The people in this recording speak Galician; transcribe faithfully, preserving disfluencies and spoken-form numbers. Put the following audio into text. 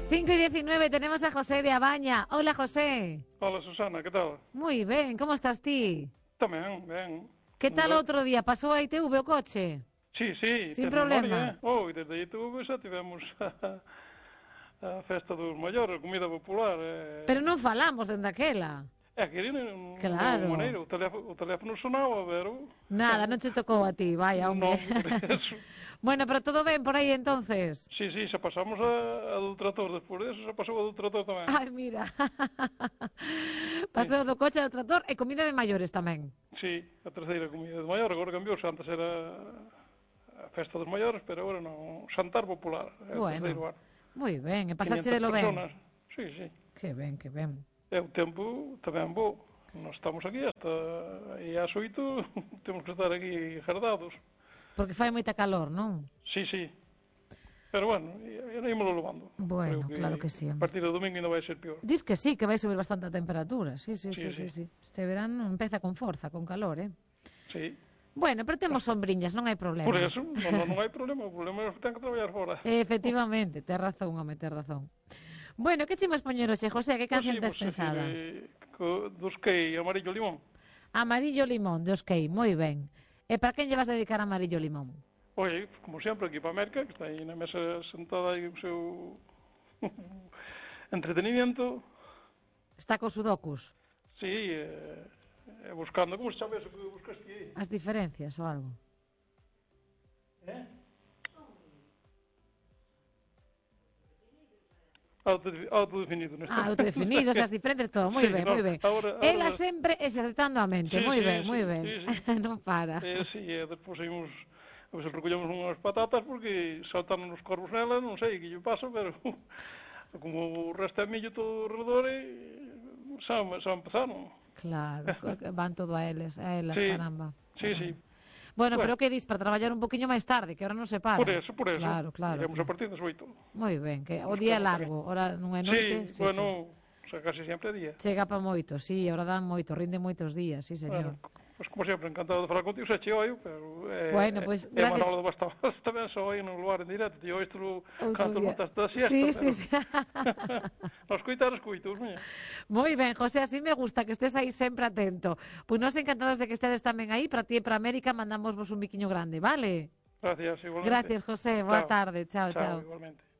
cinco y diecinueve, tenemos a José de Abaña. Hola, José. Hola, Susana, que tal? Moi ben, como estás ti? Tamén, ben. Que tal Ben. outro día? Pasou a I T V o coche? Sí, sí. Sin ten problema. memoria, eh? Oh, e desde I T V xa tivemos a, a festa dos maiores, comida popular. Eh... Pero non falamos en daquela. É que non, Claro. non maneira, o teléfono, o teléfono sonaba, pero... Nada, non che tocou a ti, vaya, hombre. Non, por eso. Bueno, pero todo ben por aí entonces. Sí, sí, xa pasamos a, a do trator, despois de eso xa pasou a do trator tamén. Ai, mira. Pasou do coche ao trator e comida de maiores tamén. Sí, a terceira comida de maior, agora cambiou, xa antes era a festa dos maiores, pero agora non, xantar popular, é o terceiro Bueno, ano. moi ben, e pasaste de lo ben. personas. Sí, sí. Que ben, que ben. É o tempo tamén bo. Nós estamos aquí hasta e ás oito temos que estar aquí jardados. Porque fai moita calor, non? Sí, sí. Pero bueno, e ímolo levando. Bueno, Creo claro que sí. A partir do domingo ainda vai ser peor. Dis que sí, que vai subir bastante a temperatura. Sí, sí, sí, sí, Sí, sí. sí. Este verano empeza con forza, con calor, eh? Sí. Bueno, pero temos sombriñas, non hai problema. Por eso, non, non hai problema. O problema é que ten que traballar fora. Efectivamente, tes razón, home, tes razón. Bueno, que chimos poñer hoxe, José? Que canción tes Pois sí, pensada? de, co, dos que amarillo limón. Amarillo Limón, de Osquei, moi ben. E para quen lle vas dedicar Amarillo Limón? Oye, como sempre, aquí para a Merca, que está aí na mesa sentada aí o seu entretenimiento. Está cos sudokus? Sí, eh, eh, buscando, como se chama eso que buscaste aí? As diferencias ou algo? Eh? Autodefinido, neste Ah, autodefinidos, as diferentes, todo, moi Sí, ben, no, moi ben. ahora- Ela ahora- sempre exercitando a mente, Sí, moi sí, ben, sí, moi ben. sí, sí. Non para. Eh, sí, e despois seguimos, a ver se recollemos unhas patatas, porque saltaron os corvos nela, non sei que lle pasa, pero como o resto é millo todo alrededor, e xa, xa empezaron. Claro, van todo a eles, a elas, Sí, caramba. sí, sí. Bueno, Bueno. pero que dis, para traballar un poquinho máis tarde, que ahora non se para. Por eso, por eso. Claro, claro. Iremos a partir das oito. Moi ben, que o día é largo, ora non é noite. Sí, bueno, xa casi sempre é día. Chega pa moito, sí, ora dan moito, rinde moitos días, sí, señor. Bueno, pois como sempre, encantado de falar contigo, xa che oio, pero eh, Bueno, pois, é gracias. Manolo de Bastabas tamén só aí no lugar en directo, ti oíste lo Outro canto día. botas da siesta. Sí, pero... sí, sí. Nos coitar, escoitos, miña. Moi ben, José, así me gusta que estés aí sempre atento. Pois nós encantados de que estedes tamén aí, para ti e para América mandamos vos un biquiño grande, vale? Gracias, igualmente. Gracias, José, boa Chao. tarde, chao, chao. Chao, igualmente.